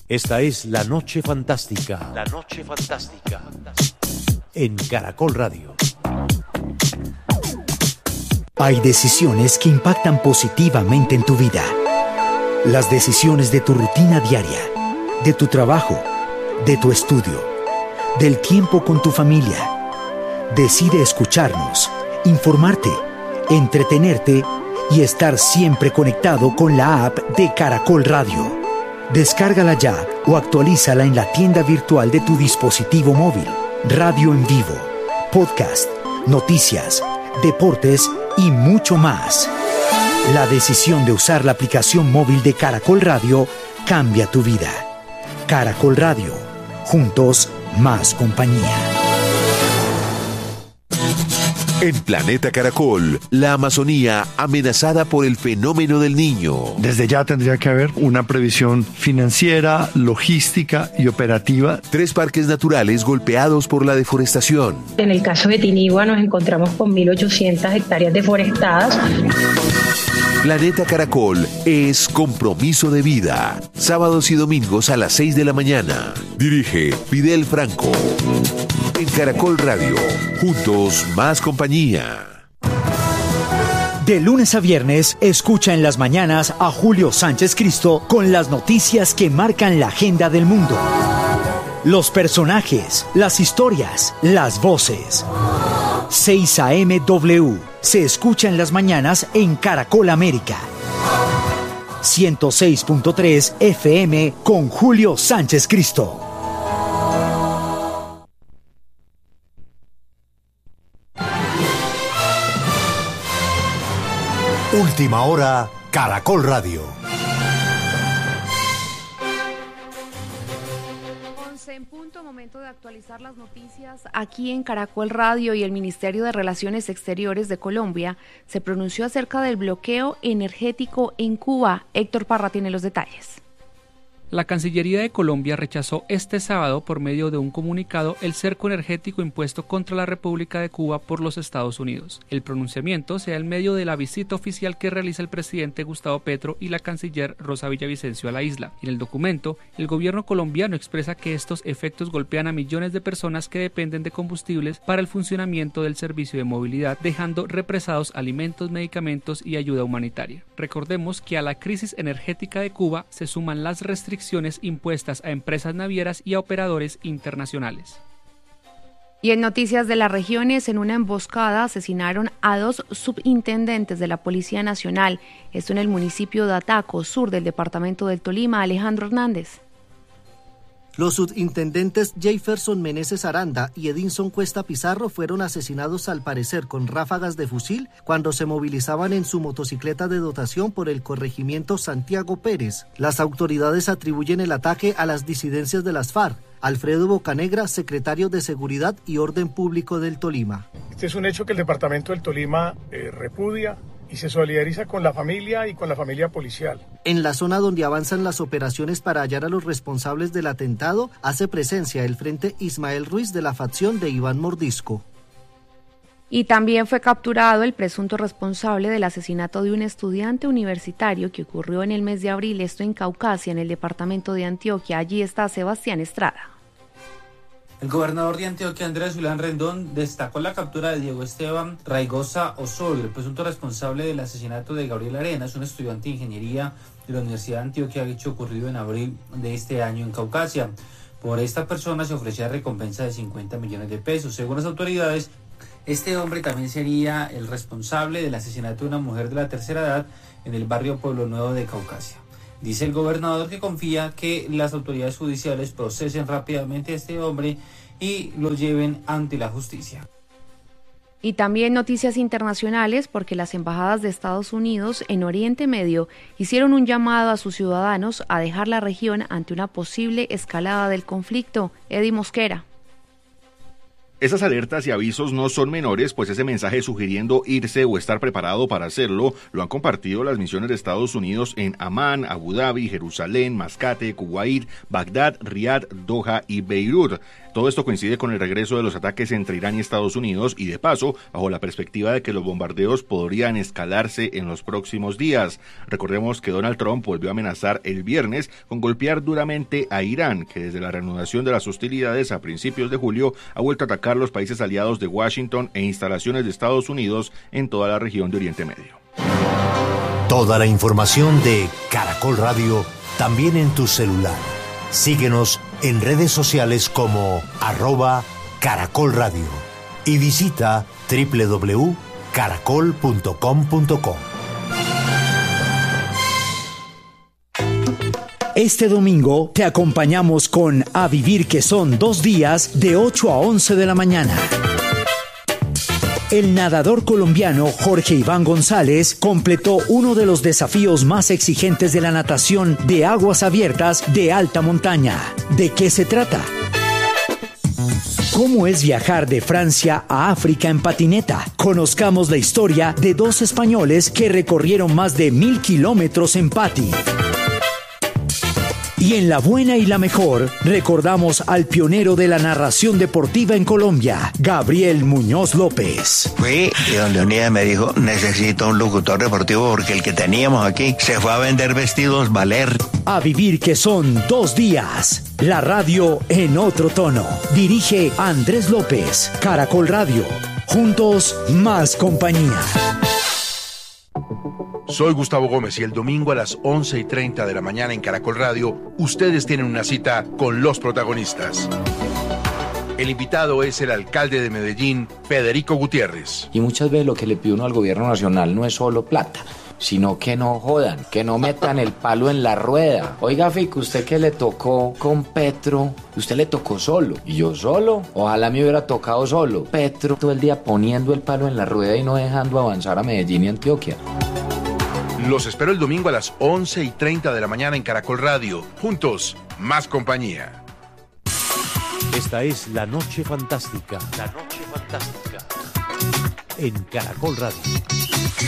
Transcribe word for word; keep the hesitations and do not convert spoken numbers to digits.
Esta es La Noche Fantástica. La Noche Fantástica. En Caracol Radio. Hay decisiones que impactan positivamente en tu vida. Las decisiones de tu rutina diaria, de tu trabajo, de tu estudio, del tiempo con tu familia. Decide escucharnos, informarte, entretenerte y estar siempre conectado con la app de Caracol Radio. Descárgala ya o actualízala en la tienda virtual de tu dispositivo móvil. Radio en vivo, podcast, noticias, deportes y mucho más. La decisión de usar la aplicación móvil de Caracol Radio cambia tu vida. Caracol Radio, juntos más compañía. En Planeta Caracol, la Amazonía amenazada por el fenómeno del Niño. Desde ya tendría que haber una previsión financiera, logística y operativa. Tres parques naturales golpeados por la deforestación. En el caso de Tinigua nos encontramos con mil ochocientas hectáreas deforestadas. Planeta Caracol es compromiso de vida. Sábados y domingos a las seis de la mañana. Dirige Fidel Franco. En Caracol Radio, juntos más compañía. De lunes a viernes, escucha en las mañanas a Julio Sánchez Cristo con las noticias que marcan la agenda del mundo. Los personajes, las historias, las voces. seis A M W se escucha en las mañanas en Caracol América. ciento seis punto tres F M con Julio Sánchez Cristo. Última hora, Caracol Radio. once en punto, momento de actualizar las noticias aquí en Caracol Radio. Y el Ministerio de Relaciones Exteriores de Colombia se pronunció acerca del bloqueo energético en Cuba. Héctor Parra tiene los detalles. La Cancillería de Colombia rechazó este sábado por medio de un comunicado el cerco energético impuesto contra la República de Cuba por los Estados Unidos. El pronunciamiento se da en medio de la visita oficial que realiza el presidente Gustavo Petro y la canciller Rosa Villavicencio a la isla. En el documento, el gobierno colombiano expresa que estos efectos golpean a millones de personas que dependen de combustibles para el funcionamiento del servicio de movilidad, dejando represados alimentos, medicamentos y ayuda humanitaria. Recordemos que a la crisis energética de Cuba se suman las restricciones impuestas a empresas navieras y a operadores internacionales. Y en noticias de las regiones, en una emboscada asesinaron a dos subintendentes de la Policía Nacional, esto en el municipio de Ataco, sur del departamento del Tolima. Alejandro Hernández. Los subintendentes Jefferson Meneses Aranda y Edinson Cuesta Pizarro fueron asesinados al parecer con ráfagas de fusil cuando se movilizaban en su motocicleta de dotación por el corregimiento Santiago Pérez. Las autoridades atribuyen el ataque a las disidencias de las FARC. Alfredo Bocanegra, secretario de Seguridad y Orden Público del Tolima. Este es un hecho que el departamento del Tolima eh, repudia y se solidariza con la familia y con la familia policial. En la zona donde avanzan las operaciones para hallar a los responsables del atentado, hace presencia el Frente Ismael Ruiz de la facción de Iván Mordisco. Y también fue capturado el presunto responsable del asesinato de un estudiante universitario que ocurrió en el mes de abril, esto en Caucasia, en el departamento de Antioquia. Allí está Sebastián Estrada. El gobernador de Antioquia, Andrés Julián Rendón, destacó la captura de Diego Esteban Raigosa Osorio, el presunto responsable del asesinato de Gabriel Arenas, un estudiante de ingeniería de la Universidad de Antioquia, hecho ocurrido en abril de este año en Caucasia. Por esta persona se ofrecía recompensa de cincuenta millones de pesos. Según las autoridades, este hombre también sería el responsable del asesinato de una mujer de la tercera edad en el barrio Pueblo Nuevo de Caucasia. Dice el gobernador que confía que las autoridades judiciales procesen rápidamente a este hombre y lo lleven ante la justicia. Y también noticias internacionales, porque las embajadas de Estados Unidos en Oriente Medio hicieron un llamado a sus ciudadanos a dejar la región. región ante una posible escalada del conflicto. Eddie Mosquera. La Embajada de Estados Unidos en Oriente Medio informó que las embajadas de Estados Unidos en Oriente Medio hicieron un llamado a sus ciudadanos a dejar la región ante una posible escalada del conflicto. Eddie Mosquera. Esas alertas y avisos no son menores, pues ese mensaje sugiriendo irse o estar preparado para hacerlo lo han compartido las misiones de Estados Unidos en Amán, Abu Dhabi, Jerusalén, Mascate, Kuwait, Bagdad, Riad, Doha y Beirut. Todo esto coincide con el regreso de los ataques entre Irán y Estados Unidos y, de paso, bajo la perspectiva de que los bombardeos podrían escalarse en los próximos días. Recordemos que Donald Trump volvió a amenazar el viernes con golpear duramente a Irán, que desde la reanudación de las hostilidades a principios de julio ha vuelto a atacar los países aliados de Washington e instalaciones de Estados Unidos en toda la región de Oriente Medio. Toda la información de Caracol Radio también en tu celular. Síguenos en redes sociales como arroba Caracol Radio y visita doble u doble u doble u punto caracol punto com punto co. Este domingo te acompañamos con A Vivir, que son dos días de ocho a once de la mañana. El nadador colombiano Jorge Iván González completó uno de los desafíos más exigentes de la natación de aguas abiertas de alta montaña. ¿De qué se trata? ¿Cómo es viajar de Francia a África en patineta? Conozcamos la historia de dos españoles que recorrieron más de mil kilómetros en pati. Y en La Buena y la Mejor, recordamos al pionero de la narración deportiva en Colombia, Gabriel Muñoz López. Fui y don Leonidas me dijo, necesito un locutor deportivo porque el que teníamos aquí se fue a vender vestidos Valer. A Vivir, que son dos días. La radio en otro tono. Dirige Andrés López. Caracol Radio. Juntos, más compañía. Soy Gustavo Gómez y el domingo a las once y treinta de la mañana en Caracol Radio, ustedes tienen una cita con los protagonistas. El invitado es el alcalde de Medellín, Federico Gutiérrez. Y muchas veces lo que le pide uno al gobierno nacional no es solo plata, sino que no jodan, que no metan el palo en la rueda. Oiga, Fico, usted que le tocó con Petro, usted le tocó solo. ¿Y yo solo? Ojalá me hubiera tocado solo. Petro todo el día poniendo el palo en la rueda y no dejando avanzar a Medellín y Antioquia. Los espero el domingo a las once y treinta de la mañana en Caracol Radio. Juntos, más compañía. Esta es La Noche Fantástica. La Noche Fantástica. En Caracol Radio.